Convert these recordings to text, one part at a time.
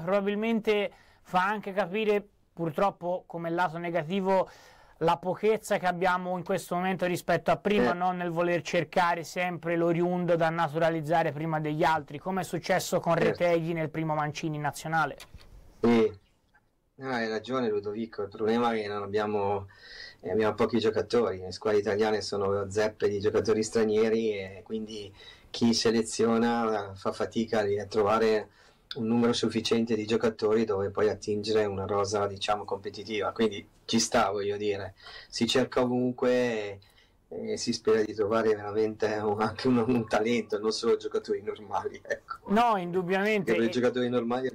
probabilmente fa anche capire, purtroppo come lato negativo, la pochezza che abbiamo in questo momento rispetto a prima, no? Nel voler cercare sempre l'oriundo da naturalizzare prima degli altri, come è successo con Retegui nel primo Mancini nazionale. Sì, no, hai ragione Ludovico, il problema è che non abbiamo pochi giocatori, le squadre italiane sono zeppe di giocatori stranieri e quindi chi seleziona fa fatica a trovare un numero sufficiente di giocatori dove poi attingere una rosa, diciamo, competitiva, quindi ci sta, voglio dire, si cerca ovunque e si spera di trovare veramente anche un talento, non solo giocatori normali, ecco. No, indubbiamente. Perché per i giocatori normali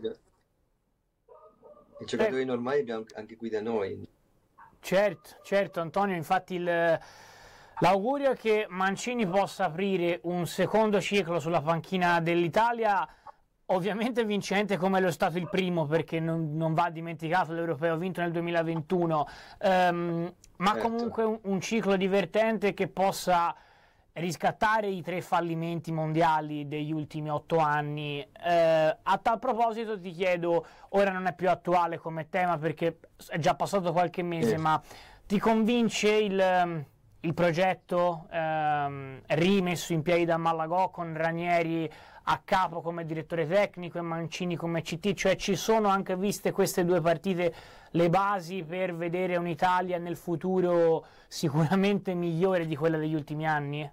abbiamo anche qui da noi. Certo Antonio, infatti l'augurio è che Mancini possa aprire un secondo ciclo sulla panchina dell'Italia, ovviamente vincente come lo è stato il primo, perché non va dimenticato l'Europeo vinto nel 2021, ma comunque un ciclo divertente che possa riscattare i 3 fallimenti mondiali degli ultimi 8 anni. A tal proposito ti chiedo, ora non è più attuale come tema perché è già passato qualche mese, ma ti convince il progetto rimesso in piedi da Malagò con Ranieri a capo come direttore tecnico e Mancini come CT, cioè ci sono anche viste queste 2 partite le basi per vedere un'Italia nel futuro sicuramente migliore di quella degli ultimi anni?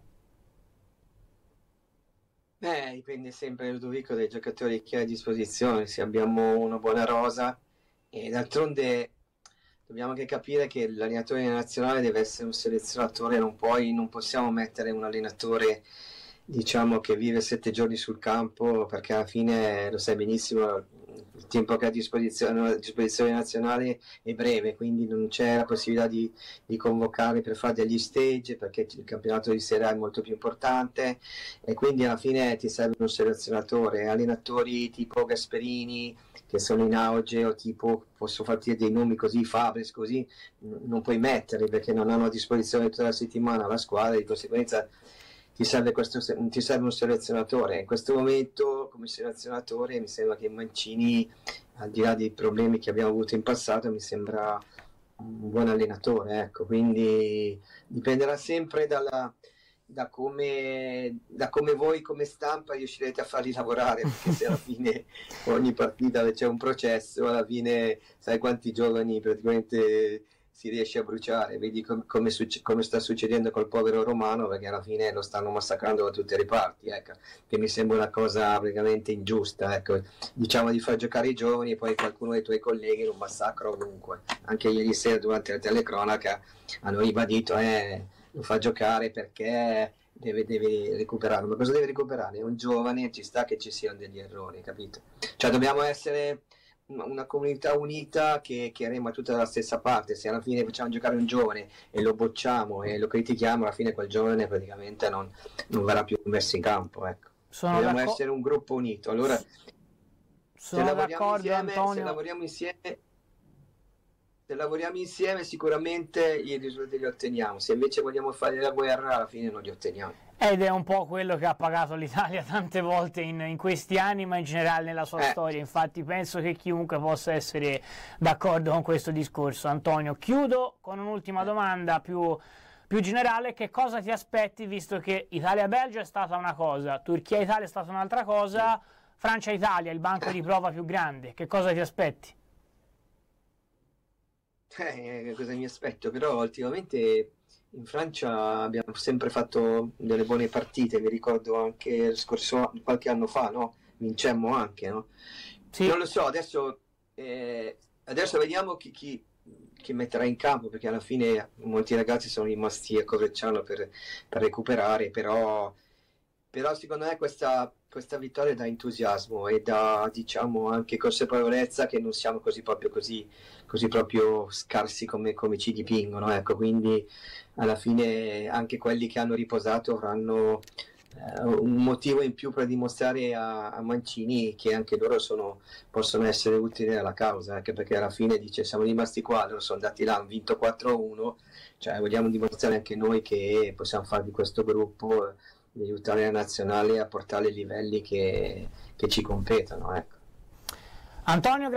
Dipende sempre, Ludovico, dai giocatori che hai a disposizione, se abbiamo una buona rosa e d'altronde dobbiamo anche capire che l'allenatore nazionale deve essere un selezionatore, non possiamo mettere un allenatore, diciamo, che vive 7 giorni sul campo, perché alla fine lo sai benissimo, il tempo che ha a disposizione nazionale è breve, quindi non c'è la possibilità di convocare per fare degli stage, perché il campionato di Serie A è molto più importante e quindi alla fine ti serve un selezionatore. Allenatori tipo Gasperini che sono in auge, o tipo, posso farti dei nomi così, Fabres, così non puoi metterli perché non hanno a disposizione tutta la settimana la squadra, di conseguenza ti serve un selezionatore. In questo momento come selezionatore mi sembra che Mancini, al di là dei problemi che abbiamo avuto in passato, mi sembra un buon allenatore, ecco. Quindi dipenderà sempre da come voi come stampa riuscirete a farli lavorare, perché se alla fine ogni partita c'è un processo, alla fine sai quanti giovani praticamente si riesce a bruciare, vedi come sta succedendo col povero Romano, perché alla fine lo stanno massacrando da tutte le parti, ecco, che mi sembra una cosa praticamente ingiusta, ecco. Diciamo di far giocare i giovani e poi qualcuno dei tuoi colleghi lo massacra ovunque. Anche ieri sera durante la telecronaca hanno ribadito lo fa giocare perché deve recuperare. Ma cosa deve recuperare? È un giovane, ci sta che ci siano degli errori, capito? Cioè dobbiamo essere una comunità unita che rema tutta dalla stessa parte. Se alla fine facciamo giocare un giovane e lo bocciamo e lo critichiamo, alla fine quel giovane praticamente non verrà più messo in campo, ecco. Dobbiamo essere un gruppo unito. Allora se lavoriamo insieme sicuramente i risultati li otteniamo. Se invece vogliamo fare la guerra, alla fine non li otteniamo. Ed è un po' quello che ha pagato l'Italia tante volte in questi anni, ma in generale nella sua storia. Infatti penso che chiunque possa essere d'accordo con questo discorso. Antonio, chiudo con un'ultima domanda più generale. Che cosa ti aspetti, visto che Italia-Belgio è stata una cosa, Turchia-Italia è stata un'altra cosa, Francia-Italia, il banco di prova più grande, che cosa ti aspetti? Cosa mi aspetto? Però ultimamente in Francia abbiamo sempre fatto delle buone partite, mi ricordo anche qualche anno fa, no? Vincemmo anche, no? Sì. Non lo so, adesso vediamo chi metterà in campo, perché alla fine molti ragazzi sono rimasti a Coverciano per recuperare, però secondo me questa vittoria dà entusiasmo e dà, diciamo, anche consapevolezza che non siamo così proprio scarsi come ci dipingono, ecco. Quindi alla fine anche quelli che hanno riposato avranno un motivo in più per dimostrare a Mancini che anche loro possono essere utili alla causa, anche perché alla fine dice siamo rimasti qua, loro sono andati là, hanno vinto 4-1, cioè vogliamo dimostrare anche noi che possiamo fare di questo gruppo, di aiutare la nazionale a portare i livelli che ci competono, ecco. Antonio,